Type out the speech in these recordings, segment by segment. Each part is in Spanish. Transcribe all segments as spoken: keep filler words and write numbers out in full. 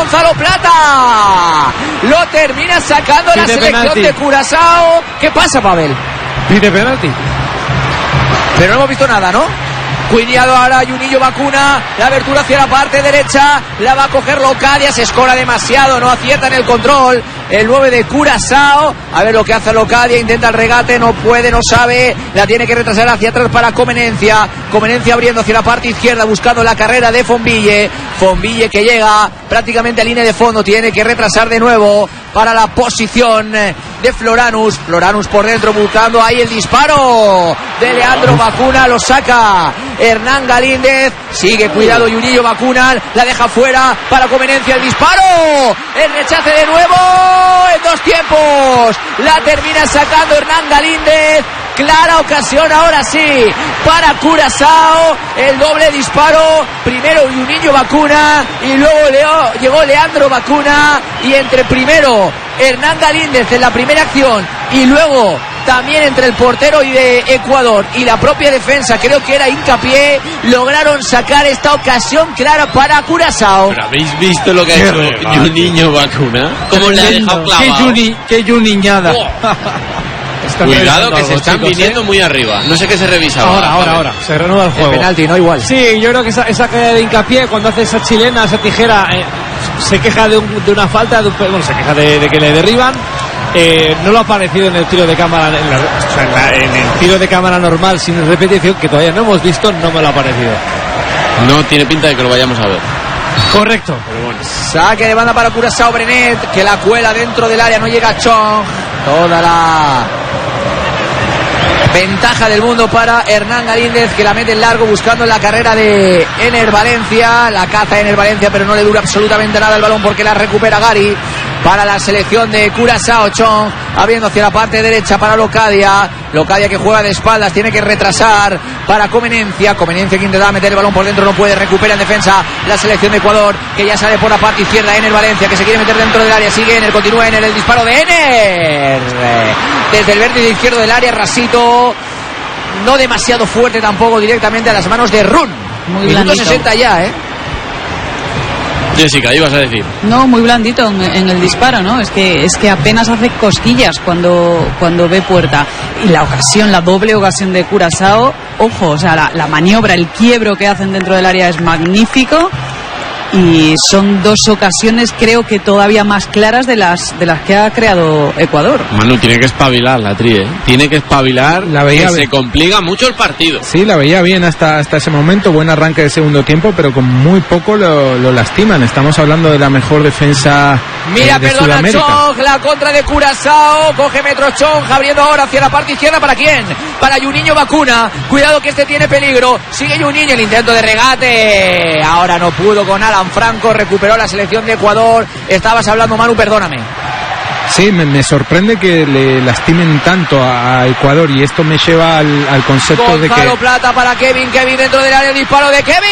Gonzalo Plata. Lo termina sacando Pide la selección penalti. de Curazao. ¿Qué pasa, Pavel? Pide penalti. Pero no hemos visto nada, ¿no? Cuidado ahora, Juninho Bacuna, la abertura hacia la parte derecha, la va a coger Locadia, se escora demasiado, no acierta en el control, el nueve de Curazao, a ver lo que hace Locadia, intenta el regate, no puede, no sabe, la tiene que retrasar hacia atrás para Comenencia, Comenencia abriendo hacia la parte izquierda, buscando la carrera de Fonville, Fonville que llega prácticamente a línea de fondo, tiene que retrasar de nuevo para la posición de Floranus, Floranus por dentro buscando ahí el disparo de Leandro Bacuna, lo saca Hernán Galíndez, sigue cuidado Juninho Bacuna, la deja fuera para Comenencia, el disparo, el rechace de nuevo, en dos tiempos, la termina sacando Hernán Galíndez, clara ocasión ahora sí para Curazao, el doble disparo, primero Juninho Bacuna y luego Leo, llegó Leandro Bacuna y entre primero Hernán Galíndez en la primera acción y luego también entre el portero y de Ecuador y la propia defensa, creo que era Hincapié, lograron sacar esta ocasión clara para Curazao. ¿Pero habéis visto lo que ha hecho Juninho Bacuna? ¿Cómo le ha dejado clavado? ¡Qué Juniñada! Cuidado que se están chicos, viniendo ¿eh? muy arriba. No sé qué se revisaba. Ahora, ahora, ahora. Se reanuda el juego. El penalti, no igual. Sí, yo creo que esa, esa caída de Hincapié, cuando hace esa chilena, esa tijera, eh, se queja de, un, de una falta, de un, bueno, se queja de, de que le derriban. Eh, no lo ha aparecido en el tiro de cámara, en, la, o sea, en, la, en el tiro de cámara normal sin repetición, que todavía no hemos visto, no me lo ha aparecido. No tiene pinta de que lo vayamos a ver. Correcto. Pero bueno. Saque de banda para Curazao, Brenet, que la cuela dentro del área, no llega Chong. Toda la ventaja del mundo para Hernán Galíndez, que la mete en largo buscando la carrera de Ener Valencia, la caza Ener Valencia, pero no le dura absolutamente nada el balón porque la recupera Gary para la selección de Curazao. Chong abriendo hacia la parte derecha para Locadia, Locadia que juega de espaldas, tiene que retrasar para Comenencia, Comenencia que intenta meter el balón por dentro, no puede, recupera en defensa la selección de Ecuador, que ya sale por la parte izquierda, Ener Valencia que se quiere meter dentro del área, sigue Ener, continúa Ener, el disparo de Ener desde el vértice izquierdo del área, rasito, no demasiado fuerte tampoco, directamente a las manos de Run. Muy Minuto sesenta ya, eh Jessica, ibas a decir. No, muy blandito en, en el disparo, ¿no? Es que es que apenas hace cosquillas cuando cuando ve puerta. Y la ocasión, la doble ocasión de Curazao, ojo, o sea, la, la maniobra, el quiebro que hacen dentro del área es magnífico. Y son dos ocasiones, creo que todavía más claras de las de las que ha creado Ecuador. Manu, tiene que espabilar la Tri, ¿eh? Tiene que espabilar, la veía que bien. Se complica mucho el partido. Sí, la veía bien hasta, hasta ese momento, buen arranque de segundo tiempo, pero con muy poco lo, lo lastiman. Estamos hablando de la mejor defensa Mira, eh, de perdona, Sudamérica. Chong, la contra de Curazao, coge metro Chong, abriendo ahora hacia la parte izquierda, ¿para quién? Para Juninho Bacuna, cuidado que este tiene peligro, sigue Juninho, el intento de regate, ahora no pudo con Alan Franco, recuperó la selección de Ecuador. Estabas hablando, Manu, perdóname. Sí, me, me sorprende que le lastimen tanto a, a Ecuador y esto me lleva al, al concepto Gonzalo de que... Gonzalo Plata para Kevin, Kevin dentro del área, disparo de Kevin,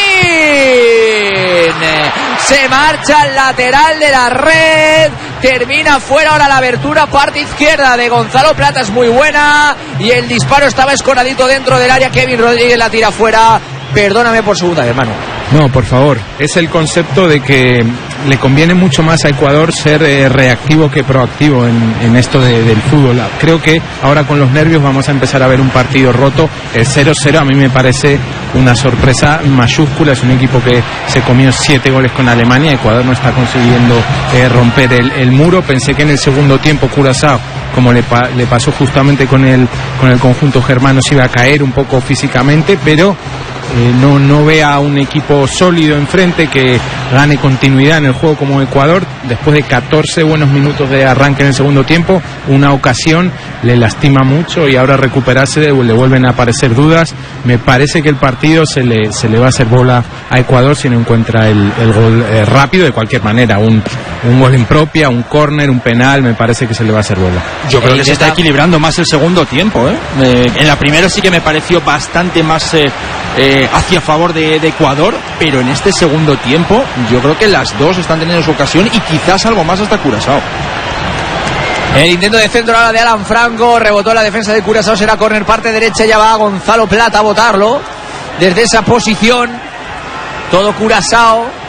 se marcha al lateral de la red, termina fuera, ahora la abertura parte izquierda de Gonzalo Plata es muy buena y el disparo estaba escoradito dentro del área, Kevin Rodríguez la tira fuera. Perdóname por segunda vez, Manu. No, por favor, es el concepto de que le conviene mucho más a Ecuador ser eh, reactivo que proactivo en, en esto de, del fútbol. Creo que ahora con los nervios vamos a empezar a ver un partido roto. El cero cero a mí me parece una sorpresa mayúscula, es un equipo que se comió siete goles con Alemania, Ecuador no está consiguiendo eh, romper el, el muro. Pensé que en el segundo tiempo Curazao, como le, pa, le pasó justamente con el, con el conjunto germano, se iba a caer un poco físicamente, pero Eh, no, no vea un equipo sólido enfrente que gane continuidad en el juego como Ecuador. Después de catorce buenos minutos de arranque en el segundo tiempo, una ocasión le lastima mucho y ahora recuperarse le vuelven a aparecer dudas. Me parece que el partido se le, se le va a hacer bola a Ecuador si no encuentra el, el gol eh, rápido. De cualquier manera, un, un gol en propia, un córner, un penal, me parece que se le va a hacer bola. Yo creo que se está equilibrando más el segundo tiempo, ¿eh? Eh, en la primera sí que me pareció bastante más eh, eh, hacia favor de, de Ecuador, pero en este segundo tiempo yo creo que las dos están teniendo su ocasión y quizás algo más hasta Curazao. El intento de centro ahora de Alan Franco, rebotó en la defensa de Curazao, será córner parte derecha, ya va Gonzalo Plata a botarlo desde esa posición. Todo Curazao